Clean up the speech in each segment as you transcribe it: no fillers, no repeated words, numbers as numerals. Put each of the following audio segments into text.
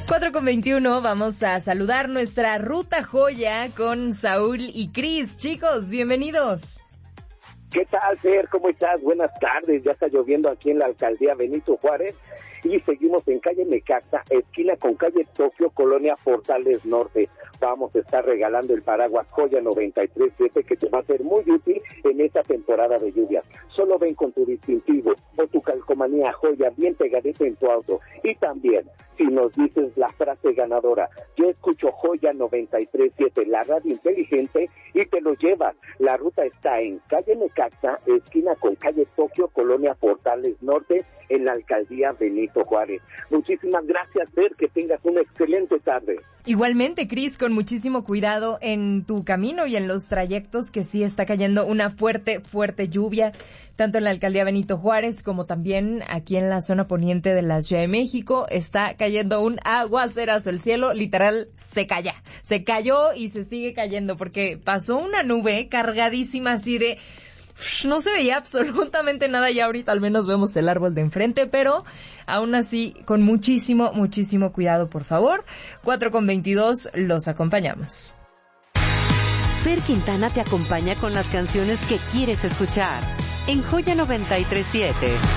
4:21, vamos a saludar nuestra ruta joya con Saúl y Cris. Chicos, bienvenidos. ¿Qué tal, Fer? ¿Cómo estás? Buenas tardes. Ya está lloviendo aquí en la alcaldía Benito Juárez y seguimos en calle Necaxa, esquina con calle Tokio, colonia Portales Norte. Vamos a estar regalando el paraguas Joya 93.7 que te va a ser muy útil en esta temporada de lluvias. Solo ven con tu distintivo o tu calcomanía Joya bien pegadita en tu auto. Y también, si nos dices la frase ganadora, yo escucho Joya 93.7, la radio inteligente, y te lo llevas. La ruta está en calle Necaxa, esquina con calle Tokio, colonia Portales Norte, en la alcaldía Benito Juárez. Muchísimas gracias, Fer, que tengas una excelente tarde. Igualmente, Cris, con muchísimo cuidado en tu camino y en los trayectos, que sí está cayendo una fuerte lluvia, tanto en la alcaldía Benito Juárez como también aquí en la zona poniente de la Ciudad de México. Está cayendo un aguacerazo, el cielo literal se cayó y se sigue cayendo porque pasó una nube cargadísima así de... No se veía absolutamente nada, ya ahorita al menos vemos el árbol de enfrente, pero aún así con muchísimo cuidado, por favor. 4:22, los acompañamos. Fer Quintana te acompaña con las canciones que quieres escuchar en Joya 93.7.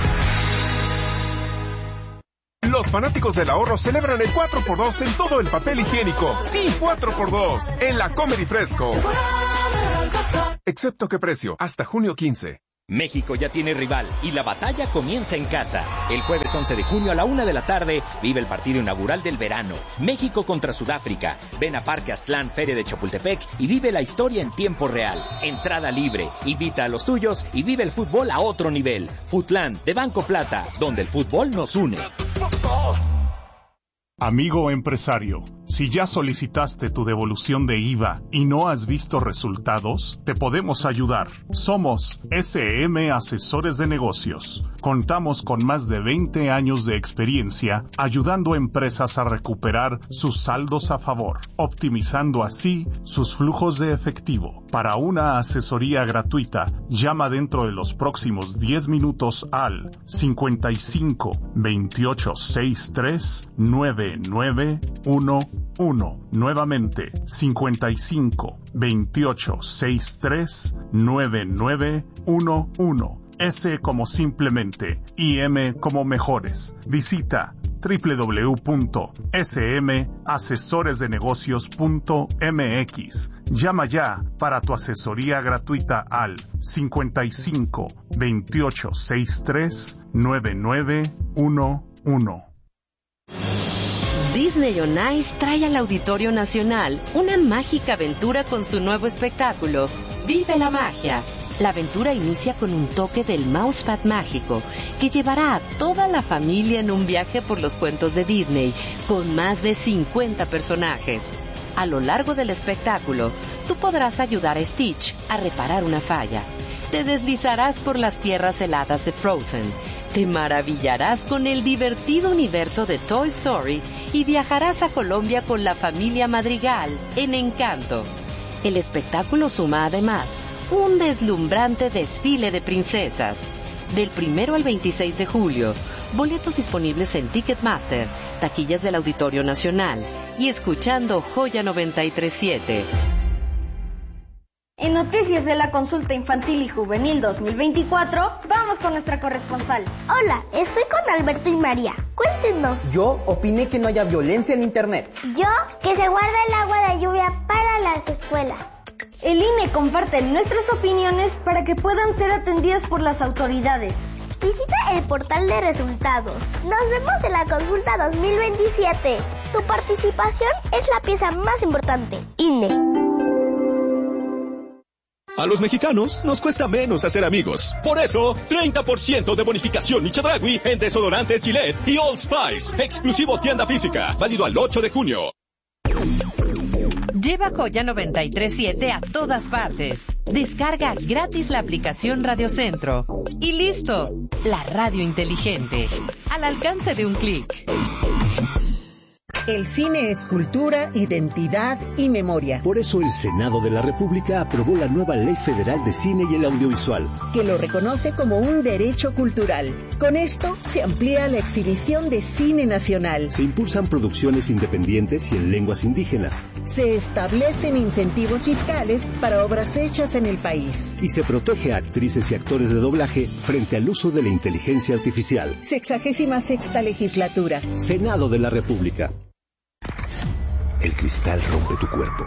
Los fanáticos del ahorro celebran el 4x2 en todo el papel higiénico. Sí, 4x2 en la Comery Fresco. Excepto qué precio, hasta junio 15. México ya tiene rival y la batalla comienza en casa. El jueves 11 de junio a la 1 de la tarde vive el partido inaugural del verano. México contra Sudáfrica. Ven a Parque Aztlán, Feria de Chapultepec y vive la historia en tiempo real. Entrada libre. Invita a los tuyos y vive el fútbol a otro nivel. Futlán de Banco Plata, donde el fútbol nos une. Amigo empresario, si ya solicitaste tu devolución de IVA y no has visto resultados, te podemos ayudar. Somos SM Asesores de Negocios. Contamos con más de 20 años de experiencia ayudando a empresas a recuperar sus saldos a favor, optimizando así sus flujos de efectivo. Para una asesoría gratuita, llama dentro de los próximos 10 minutos al 55 28 63 9911. Nuevamente, 55 28 63 9911. S como simplemente y M como mejores. Visita www.smasesoresdenegocios.mx. Llama ya para tu asesoría gratuita al 55 28 63 9911. Disney on Ice trae al Auditorio Nacional una mágica aventura con su nuevo espectáculo, Vive la Magia. La aventura inicia con un toque del Mousepad mágico que llevará a toda la familia en un viaje por los cuentos de Disney con más de 50 personajes. A lo largo del espectáculo, tú podrás ayudar a Stitch a reparar una falla. Te deslizarás por las tierras heladas de Frozen. Te maravillarás con el divertido universo de Toy Story y viajarás a Colombia con la familia Madrigal en Encanto. El espectáculo suma además un deslumbrante desfile de princesas. Del 1 al 26 de julio, boletos disponibles en Ticketmaster, taquillas del Auditorio Nacional y escuchando Joya 93.7. En Noticias de la Consulta Infantil y Juvenil 2024, vamos con nuestra corresponsal. Hola, estoy con Alberto y María. Cuéntenos. Yo opiné que no haya violencia en Internet. Yo, que se guarde el agua de lluvia para las escuelas. El INE comparte nuestras opiniones para que puedan ser atendidas por las autoridades. Visita el portal de resultados. Nos vemos en la consulta 2027. Tu participación es la pieza más importante. INE. A los mexicanos nos cuesta menos hacer amigos. Por eso, 30% de bonificación Chedraui en desodorantes Gillette y Old Spice. Exclusivo tienda física. Válido al 8 de junio. Lleva Joya 93.7 a todas partes. Descarga gratis la aplicación Radio Centro. Y listo. La radio inteligente. Al alcance de un clic. El cine es cultura, identidad y memoria. Por eso el Senado de la República aprobó la nueva Ley Federal de Cine y el Audiovisual, que lo reconoce como un derecho cultural. Con esto se amplía la exhibición de cine nacional. Se impulsan producciones independientes y en lenguas indígenas. Se establecen incentivos fiscales para obras hechas en el país. Y se protege a actrices y actores de doblaje frente al uso de la inteligencia artificial. 66ª legislatura. Senado de la República. El cristal rompe tu cuerpo.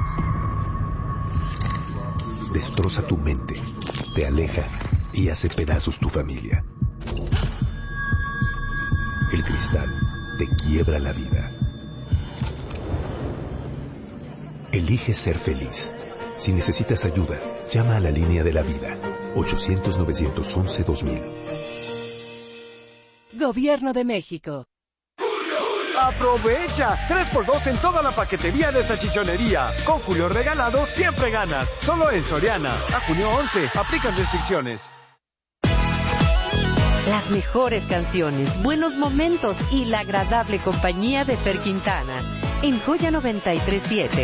Destroza tu mente, te aleja y hace pedazos tu familia. El cristal te quiebra la vida. Elige ser feliz. Si necesitas ayuda, llama a la línea de la vida. 800-911-2000. Gobierno de México. ¡Aprovecha! 3x2 en toda la paquetería de Salchichonería. Con Julio Regalado siempre ganas. Solo en Soriana. A junio 11. Aplican restricciones. Las mejores canciones, buenos momentos y la agradable compañía de Fer Quintana. En Joya 93.7.